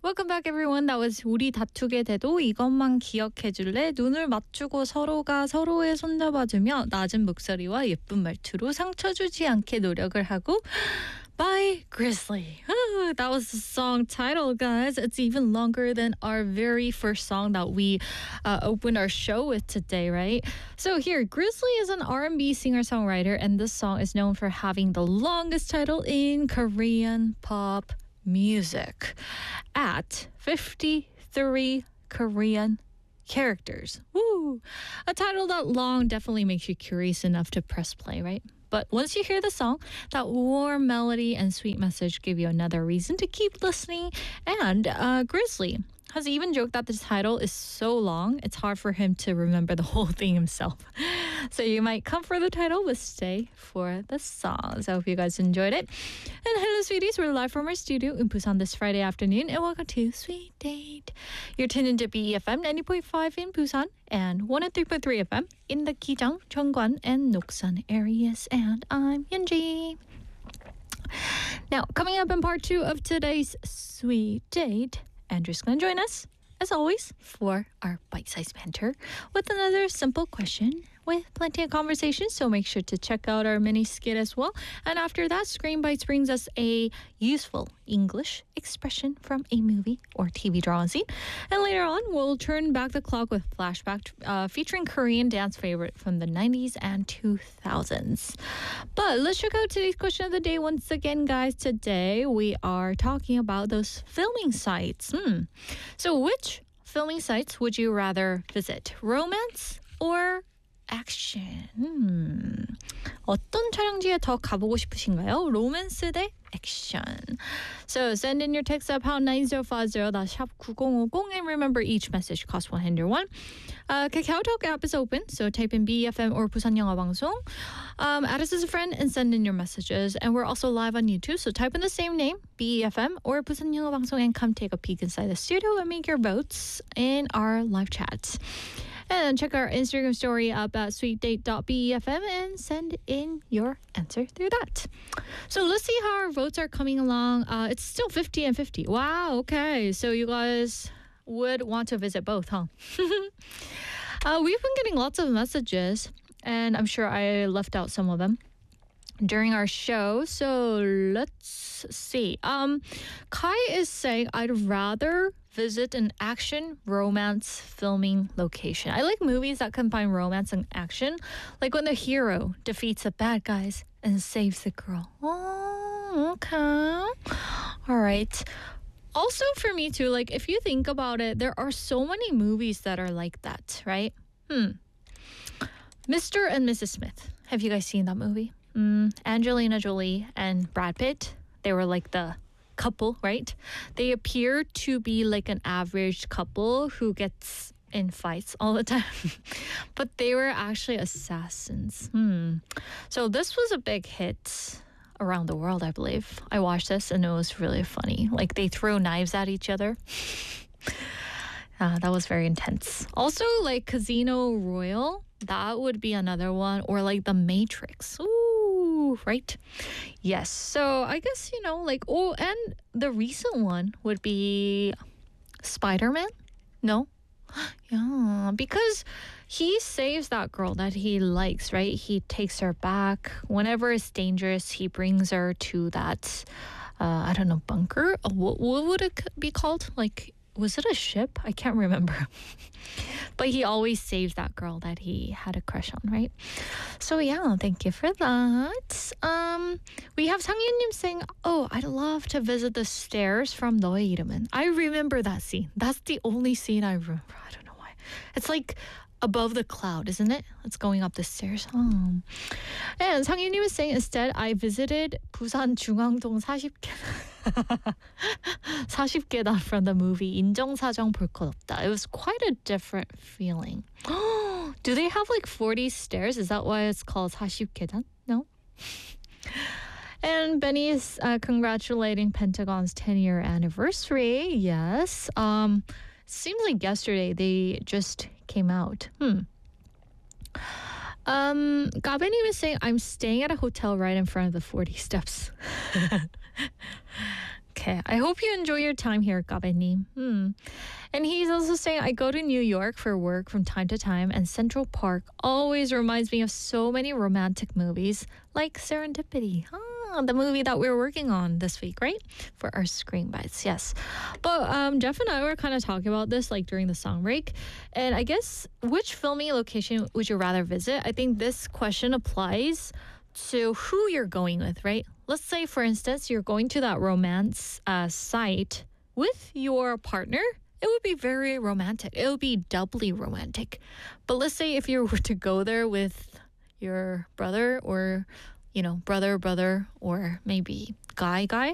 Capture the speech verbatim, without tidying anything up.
Welcome back, everyone. That was 우리 다투게 돼도 이것만 기억해줄래? 눈을 맞추고 서로가 서로의 손잡아주며 낮은 목소리와 예쁜 말투로 상처 주지 않게 노력을 하고 by Grizzly. That was the song title, guys. It's even longer than our very first song that we uh, opened our show with today, right? So here, Grizzly is an R and B singer-songwriter, and this song is known for having the longest title in Korean pop music at fifty-three Korean characters. Woo! A title that long definitely makes you curious enough to press play, right? But once you hear the song, that warm melody and sweet message give you another reason to keep listening. And uh, Grizzly has even joked that the title is so long, it's hard for him to remember the whole thing himself. So you might come for the title, but stay for the songs. I hope you guys enjoyed it. And hello, sweeties. We're live from our studio in Busan this Friday afternoon. And welcome to Sweet Date. You're tuned into B E F M ninety point five in Busan and one oh three point three F M in the Kijang, Cheongwan, and Noksan areas. And I'm Yeonji. Now, coming up in part two of today's Sweet Date, Andrew's going to join us, as always, for our bite-sized banter with another simple question with plenty of conversation. So make sure to check out our mini skit as well. And after that, Screen Bites brings us a useful English expression from a movie or T V drama scene. And later on, we'll turn back the clock with Flashback uh, featuring Korean dance favorite from the nineties and two thousands. But let's check out today's question of the day once again, guys. Today, we are talking about those filming sites. Hmm. So which filming sites would you rather visit? Romance or action? Hmm. 어떤 촬영지에 더 가보고 싶으신가요? 로맨스 대 액션. So send in your text at pound nine zero five zero, that's 샵 구공오공, and remember each message costs one hundred won. Uh, KakaoTalk app is open, so type in B E F M or Busan 영화 방송. Um, add us as a friend and send in your messages. And we're also live on YouTube, so type in the same name, B E F M or Busan 영화 방송, and come take a peek inside the studio and make your votes in our live chat. And check our Instagram story up at sweetdate dot B E F M and send in your answer through that. So let's see how our votes are coming along. Uh, it's still fifty and fifty. Wow, okay. So you guys would want to visit both, huh? uh, we've been getting lots of messages, and I'm sure I left out some of them during our show. So let's see. Um, Kai is saying, I'd rather visit an action romance filming location. I like movies that combine romance and action, like when the hero defeats the bad guys and saves the girl. Oh, okay. All right. Also for me too, like if you think about it, there are so many movies that are like that, right? Hmm. Mister and Missus Smith. Have you guys seen that movie? Mm, Angelina Jolie and Brad Pitt. They were like the couple, right? They appear to be like an average couple who gets in fights all the time. But they were actually assassins. Hmm. So this was a big hit around the world, I believe. I watched this and it was really funny. Like they throw knives at each other. Uh, that was very intense. Also, like Casino Royale, that would be another one. Or like The Matrix. Ooh, right? Yes. So I guess, you know, like, oh, and the recent one would be Spider-Man? No? Yeah, because he saves that girl that he likes, right? He takes her back. Whenever it's dangerous, he brings her to that, uh, I don't know, bunker? Uh, What, what would it be called? Like, was it a ship? I can't remember. But he always saves that girl that he had a crush on, right? So yeah, thank you for that. Um, we have 상윤님 saying, oh, I'd love to visit the stairs from 너의 이름은. I remember that scene. That's the only scene I remember. I don't know why. It's like above the cloud, isn't it? It's going up the stairs. Oh. And 상윤님 is saying, instead, I visited 부산 중앙동 사십 계단. 사십 계단 from the movie 인정사정 볼 것 없다. It was quite a different feeling. Do they have like forty stairs? Is that why it's called 사십 계단? No? And Benny is uh, congratulating Pentagon's ten-year anniversary. Yes. Um, seems like yesterday they just came out. Hmm. Um, Gabenim is saying, I'm staying at a hotel right in front of the forty steps. Okay. I hope you enjoy your time here, Gabe님. Hmm. And he's also saying, I go to New York for work from time to time, and Central Park always reminds me of so many romantic movies like Serendipity. Ah, the movie that we were working on this week, right? For our Screen Bites, yes. But um, Jeff and I were kind of talking about this like during the song break. And I guess, which filming location would you rather visit? I think this question applies to who you're going with, right? Let's say, for instance, you're going to that romance uh, site with your partner. It would be very romantic. It would be doubly romantic. But let's say if you were to go there with your brother or, you know, brother, brother, or maybe guy, guy,